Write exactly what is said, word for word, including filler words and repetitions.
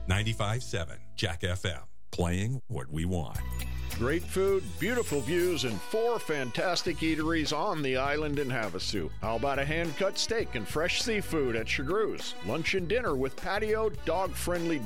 ninety-five point seven Jack F M, playing what we want. Great food, beautiful views, and four fantastic eateries on the island in Havasu. How about a hand-cut steak and fresh seafood at Chagru's? Lunch and dinner with patio, dog-friendly